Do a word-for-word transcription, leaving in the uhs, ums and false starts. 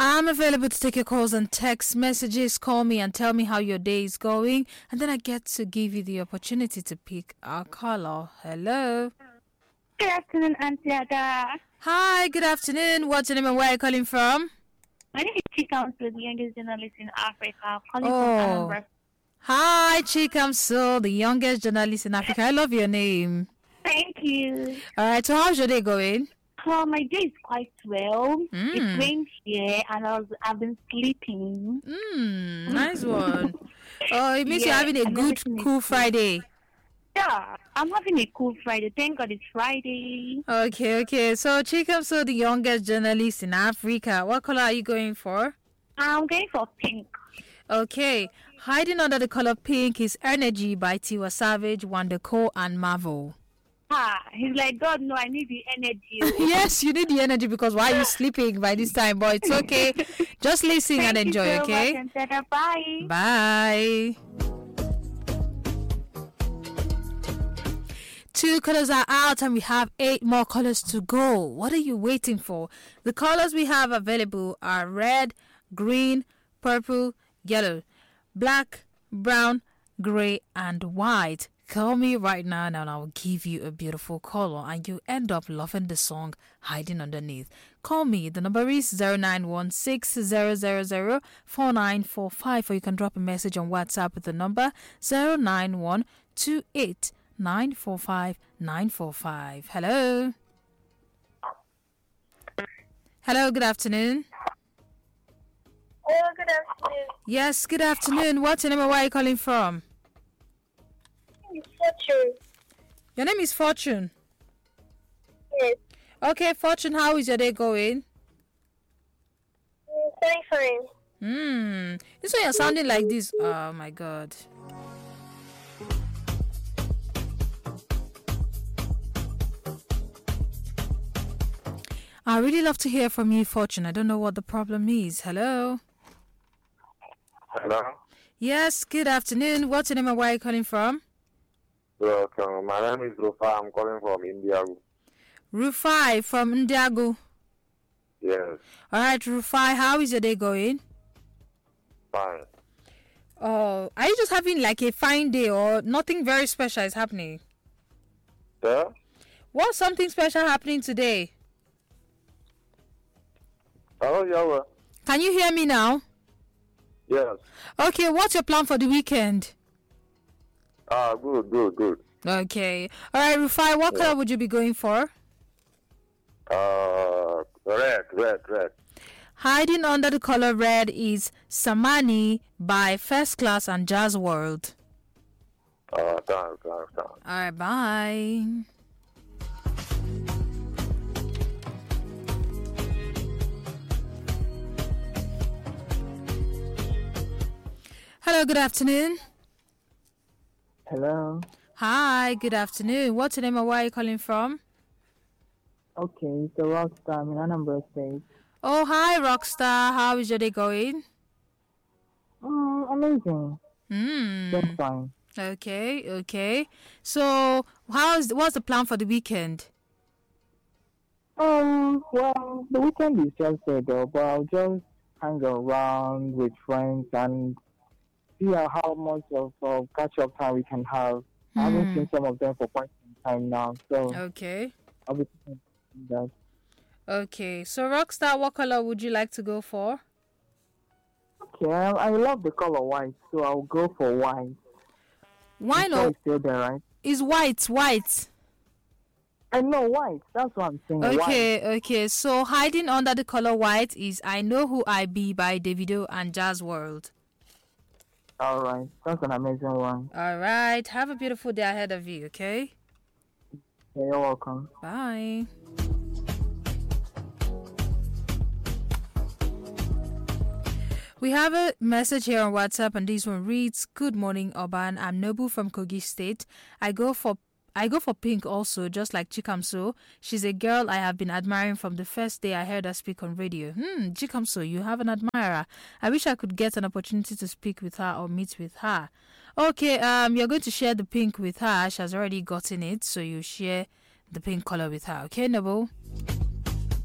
I'm available to take your calls and text messages. Call me and tell me how your day is going. And then I get to give you the opportunity to pick our caller. Hello. Good afternoon, Auntie Ada. Hi, good afternoon. What's your name and where are you calling from? My name is Chika, the youngest journalist in Africa. Calling Oh. from Anambra. Hi, Chikamso, the youngest journalist in Africa. I love your name. Thank you. All right, so how's your day going? Uh, my day is quite well. Mm. It's rained here, and I was, I've been sleeping. Mm, nice one. Oh, it means Yeah, you're having a and good, everything is cool good. Friday. Yeah, I'm having a cool Friday. Thank God it's Friday. Okay, okay. So, Chikamso, the youngest journalist in Africa. What color are you going for? I'm going for pink. Okay. Hiding under the color pink is Energy by Tiwa Savage, Wanda Cole, and Marvel. Ah, he's like, God, no, I need the energy. Yes, you need the energy because why are you sleeping by this time? But it's okay. Just listen Thank and enjoy, you so okay? much, and Tada, bye. Bye. Two colors are out and we have eight more colors to go. What are you waiting for? The colors we have available are red, green, purple, yellow, black, brown, gray, and white. Call me right now and I'll give you a beautiful color and you end up loving the song hiding underneath. Call me. The number is zero nine one six zero zero zero four nine four five, or you can drop a message on WhatsApp with the number zero nine one two eight nine four five nine four five. Hello. Hello, good afternoon. Hello, good afternoon. Yes, good afternoon. What's your name and where are you calling from? It's Fortune. Your name is Fortune. Yes. Okay, Fortune, how is your day going? Very fine. Hmm. This way you're sounding like this. Oh my God. I really love to hear from you, Fortune. I don't know what the problem is. Hello. Hello. Yes, good afternoon. What's your name and where are you calling from? Welcome. My name is Rufa. I'm calling from India. Rufai from Ndiago. Yes. All right, Rufai, how is your day going? Fine. Oh, are you just having like a fine day or nothing very special is happening? Sir? What's something special happening today? Hello, Yahweh. Can you hear me now? Yes. Okay, what's your plan for the weekend? Ah, good, good, good. Okay. All right, Rufai, what Yeah. color would you be going for? Uh, red, red, red. Hiding under the color red is Samani by First Class and Jazz World. Uh, thanks, thanks, thanks. All right, bye. Hello, good afternoon. Hello. Hi, good afternoon. What's your name and where are you calling from? Okay, so Rockstar, I'm in Anambra State. Oh, hi, Rockstar. How is your day going? Mm, amazing. Hmm. Just fine. Okay, okay. So, how's what's the plan for the weekend? Um, well, the weekend is just there though, but I'll just hang around with friends and see how how much of uh, catch-up time we can have. I haven't Hmm. seen some of them for quite some time now, so Okay. I'll be thinking that. Okay. So, Rockstar, what color would you like to go for? Okay, I, I love the color white, so I'll go for white. Why I'm sure not? it's still there, right? Is white white? I know white. That's what I'm saying. White. Okay, okay. So, hiding under the color white is I Know Who I Be by Davido and Jazz World. All right, that's an amazing one. All right. Have a beautiful day ahead of you, okay? Yeah, you're welcome. Bye. We have a message here on WhatsApp, and this one reads, "Good morning, Oban. I'm Nobu from Kogi State. I go for I go for pink also, just like Chikamso. She's a girl I have been admiring from the first day I heard her speak on radio. Hmm, Chikamso, you have an admirer. I wish I could get an opportunity to speak with her or meet with her. Okay, um, you're going to share the pink with her. She has already gotten it, so you share the pink color with her. Okay, Nobu?